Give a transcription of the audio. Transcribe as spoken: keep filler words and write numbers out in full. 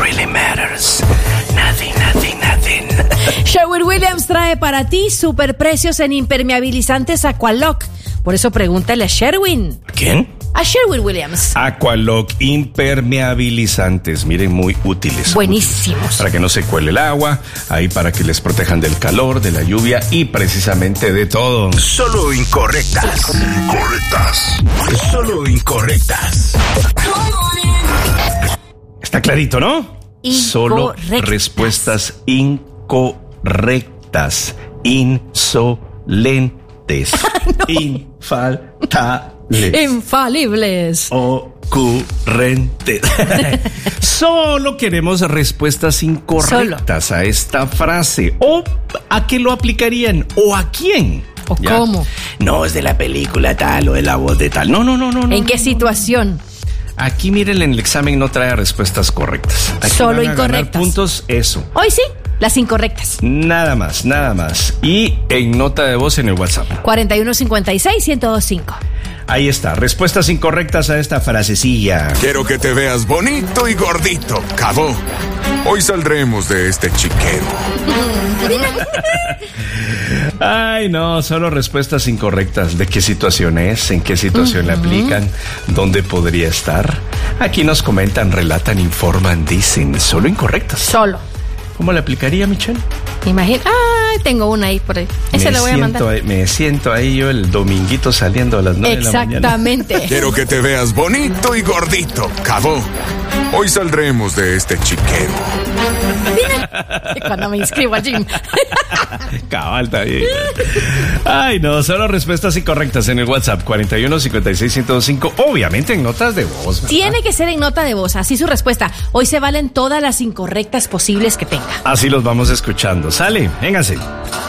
really matters. Nothing, nothing, nothing. Sherwin-Williams trae para ti superprecios en impermeabilizantes Aqualock. Por eso pregúntale a Sherwin. ¿Quién? A Sherwin-Williams. Aqualock impermeabilizantes, miren, muy útiles. Buenísimos. Útiles, para que no se cuele el agua, ahí para que les protejan del calor, de la lluvia y precisamente de todo. Solo incorrectas. Incorrectas. Solo incorrectas. Está clarito, ¿no? Solo respuestas incorrectas. Insolentes. No. Infaltables. Infalibles. Ocurrentes. Solo queremos respuestas incorrectas Solo. a esta frase. ¿O a qué lo aplicarían? ¿O a quién? ¿O ¿Ya? cómo? No, es de la película tal o de la voz de tal. No, no, no, no. ¿En no, qué no, situación? Aquí, miren, en el examen no trae respuestas correctas. Aquí Solo van a incorrectas. ganar puntos, eso. Hoy sí, las incorrectas. Nada más, nada más. Y en nota de voz en el WhatsApp. cuarenta y uno cincuenta y seis, ciento veinticinco. Ahí está, respuestas incorrectas a esta frasecilla. Quiero que te veas bonito y gordito, Cabo. Hoy saldremos de este chiquero. Ay, no, solo respuestas incorrectas. ¿De qué situación es? ¿En qué situación uh-huh. le aplican? ¿Dónde podría estar? Aquí nos comentan, relatan, informan, dicen. Solo incorrectas. Solo. ¿Cómo le aplicaría, Michelle? Imagina, ay, tengo una ahí por ahí. Ese le voy a mandar. Ahí, me siento ahí yo el dominguito saliendo a las nueve de la mañana. Exactamente. Quiero que te veas bonito y gordito, Cabo. Hoy saldremos de este chiquero. Cuando me inscribo al gym. Cabal, está bien. Ay, no, solo respuestas incorrectas en el WhatsApp cuarenta y uno cincuenta y seis, ciento veinticinco. Obviamente en notas de voz, ¿verdad? Tiene que ser en nota de voz, así su respuesta. Hoy se valen todas las incorrectas posibles que tenga. Así los vamos escuchando. Sale, véngase.